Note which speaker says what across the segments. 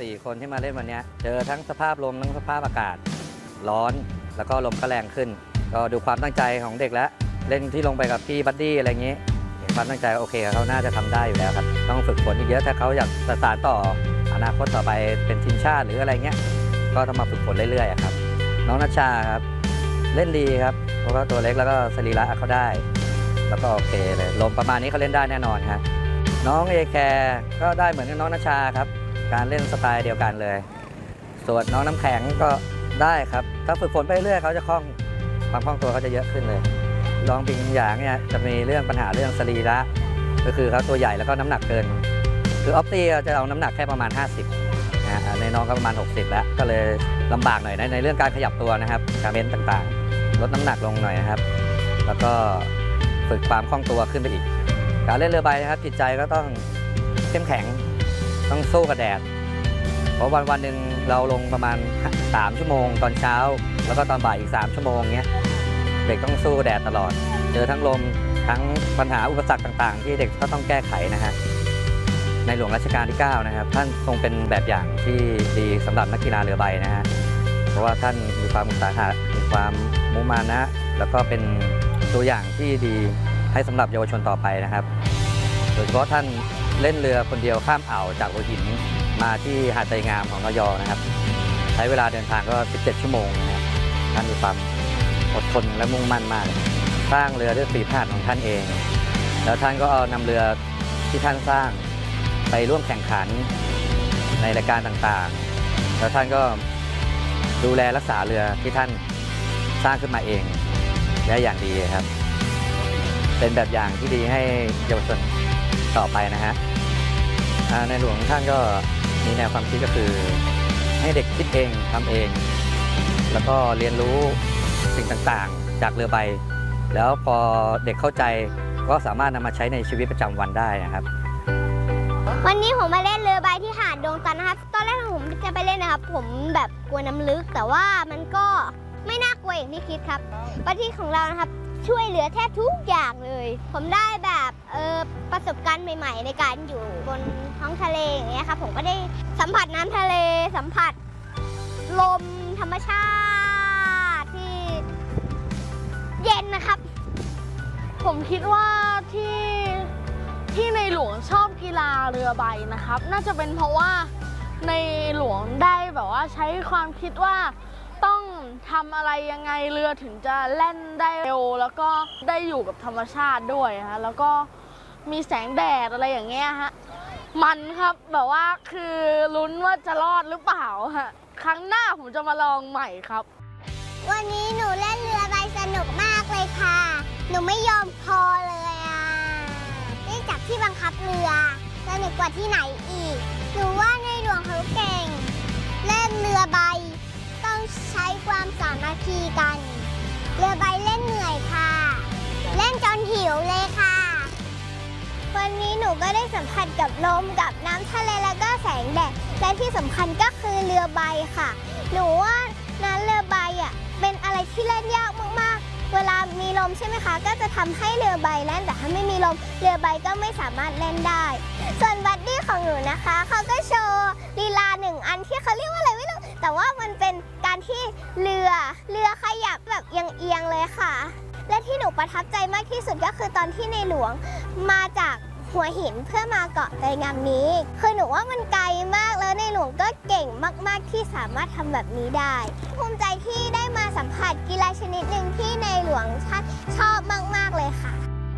Speaker 1: 4 คนที่มาเล่นวันนี้เจอทั้งสภาพลมทั้งสภาพอากาศร้อนแล้วก็ลมก็แรงขึ้นก็ดูความตั้งใจของเด็กแล้วเล่นที่ลงไปกับพี่บัดดี้อะไรอย่างนี้เห็นความตั้งใจโอเคเขาน่าจะทำได้อยู่แล้วครับต้องฝึกฝนอีกเยอะถ้าเขาอยากสานต่ออนาคตต่อไปเป็นทีมชาติหรืออะไรเงี้ยก็ต้องมาฝึกฝนเรื่อยๆครับน้องนัชชาครับเล่นดีครับเพราะว่าตัวเล็กแล้วก็สรีระเขาได้แล้วก็โอเคเลยลมประมาณนี้เขาเล่นได้แน่นอนครับน้องเอแคร์ก็ได้เหมือนกับน้องนัชชาครับการเล่นสไตล์เดียวกันเลยส่วนน้องน้ำแข็งก็ได้ครับถ้าฝึกฝนไปเรื่อยเขาจะความคล่องตัวเขาจะเยอะขึ้นเลยน้องปิงหยางเนี่ยจะมีเรื่องปัญหาเรื่องสรีระก็คือเขาตัวใหญ่แล้วก็น้ำหนักเกินคือออฟตี้จะเอาน้ำหนักแค่ประมาณ50นะในน้องก็ประมาณ60แล้วก็เลยลำบากหน่อยในเรื่องการขยับตัวนะครับการเม้นต่างๆลดน้ำหนักลงหน่อยนะครับแล้วก็ฝึกความคล่องตัวขึ้นไปอีกการเล่นเรือใบนะครับจิตใจก็ต้องเข้มแข็งต้องสู้กับแดดเพราะวันหนึ่งเราลงประมาณ3 ชั่วโมงตอนเช้าแล้วก็ตอนบ่ายอีก3 ชั่วโมงเงี้ยเด็กต้องสู้แดดตลอดเจอทั้งลมทั้งปัญหาอุปสรรคต่างๆที่เด็กก็ต้องแก้ไขนะฮะในหลวงรัชกาลที่9นะครับท่านทรงเป็นแบบอย่างที่ดีสำหรับนักกีฬาเรือใบนะฮะเพราะว่าท่านมีความอุตสาหะมีความมุมานะแล้วก็เป็นตัวอย่างที่ดีให้สำหรับเยาวชนต่อไปนะครับโดยเฉพาะท่านเล่นเรือคนเดียวข้ามอ่าวจากหัวหินมาที่หาดไตรงามของระยองนะครับใช้เวลาเดินทางก็17 ชั่วโมงนะครับท่านมีความอดทนและมุ่งมั่นมากสร้างเรือด้วยฝีพระหัตถ์ของท่านเองแล้วท่านก็เอานำเรือที่ท่านสร้างไปร่วมแข่งขันในรายการต่างๆแล้วท่านก็ดูแลรักษาเรือที่ท่านสร้างขึ้นมาเองได้อย่างดีครับเป็นแบบอย่างที่ดีให้เยาวชนต่อไปนะฮะในหลวงท่านก็มีแนวความคิดก็คือให้เด็กคิดเองทำเองแล้วก็เรียนรู้สิ่งต่างๆจากเรือใบแล้วพอเด็กเข้าใจก็สามารถนำมาใช้ในชีวิตประจำวันได้นะครับ
Speaker 2: วันนี้ผมมาเล่นเรือใบที่หาดดงตันนะครับตอนแรกผมจะไปเล่นนะครับผมแบบกลัวน้ำลึกแต่ว่ามันก็ไม่น่ากลัวอย่างที่คิดครับประเทศของเรานะครับช่วยเหลือแทบทุกอย่างเลยผมได้แบบประสบการณ์ใหม่ๆในการอยู่บนท้องทะเลอย่างเงี้ยครับผมก็ได้สัมผัสน้ำทะเลสัมผัสลมธรรมชาติที่เย็นนะครับ
Speaker 3: ผมคิดว่าที่ในหลวงชอบกีฬาเรือใบนะครับน่าจะเป็นเพราะว่าในหลวงได้แบบว่าใช้ความคิดว่าต้องทำอะไรยังไงเรือถึงจะแล่นได้เร็วแล้วก็ได้อยู่กับธรรมชาติด้วยฮะแล้วก็มีแสงแดดอะไรอย่างเงี้ยฮะมันครับแบบว่าคือลุ้นว่าจะรอดหรือเปล่าฮะครั้งหน้าผมจะมาลองใหม่ครับ
Speaker 2: วันนี้หนูเล่นเรือใบสนุกมากเลยค่ะหนูไม่ยอมพอเลยได้จับที่บังคับเรือสนุกกว่าที่ไหนอีกหนูว่าในหลวงเขาเก่งเล่นเรือใบต้องใช้ความสามัคคีกันเรือใบเล่นเหนื่อยค่ะเล่นจนหิวเลยค่ะวันนี้หนูก็ได้สัมผัสกับลมกับน้ำทะเลแล้วก็แสงแดดและที่สำคัญก็คือเรือใบค่ะหนูว่านั้นเรือใบเป็นอะไรที่เล่นยากมากๆเวลามีลมใช่ไหมคะก็จะทำให้เรือใบแล่นแต่ถ้าไม่มีลมเรือใบก็ไม่สามารถเล่นได้ส่วนบัดดี้ของหนูนะคะเขาก็โชว์ลีลา1 อันที่เขาเรียกว่าอะไรไม่รู้แต่ว่ามันเป็นการที่เรือขยับแบบเอียงๆเลยค่ะและที่หนูประทับใจมากที่สุดก็คือตอนที่ในหลวงมาจากหัวหินเพื่อมาเกาะไตรงามนี้คือหนูว่ามันไกลมากแล้วในหลวงก็เก่งมากๆที่สามารถทำแบบนี้ได้ภูมิใจที่ได้มาสัมผัสกีฬาชนิดหนึ่งที่ในหลวงชอบมากๆเลยค่ะ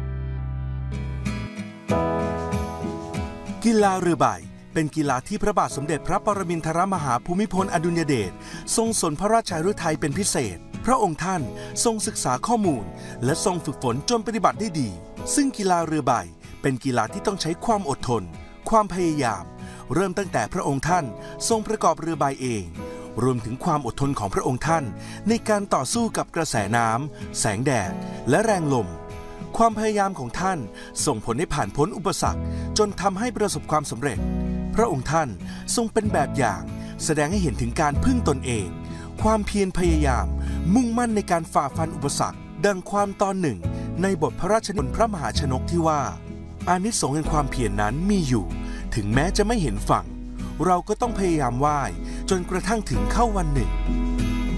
Speaker 4: กีฬาเรือใบเป็นกีฬาที่พระบาทสมเด็จพระปรมินทรมหาภูมิพลอดุลยเดชทรงสนพระราชฤทัยเป็นพิเศษพระองค์ท่านทรงศึกษาข้อมูลและทรงฝึกฝนจนปฏิบัติได้ดีซึ่งกีฬาเรือใบเป็นกีฬาที่ต้องใช้ความอดทนความพยายามเริ่มตั้งแต่พระองค์ท่านทรงประกอบเรือใบเองรวมถึงความอดทนของพระองค์ท่านในการต่อสู้กับกระแสน้ำแสงแดดและแรงลมความพยายามของท่านส่งผลให้ผ่านพ้นอุปสรรคจนทำให้ประสบความสำเร็จพระองค์ท่านทรงเป็นแบบอย่างแสดงให้เห็นถึงการพึ่งตนเองความเพียรพยายามมุ่งมั่นในการฝ่าฟันอุปสรรคดังความตอนหนึ่งในบทพระราชนิพนธ์พระมหาชนกที่ว่าอานิสงส์แห่งความเพียรนั้นมีอยู่ถึงแม้จะไม่เห็นฝั่งเราก็ต้องพยายามไหว้จนกระทั่งถึงเข้าวันหนึ่ง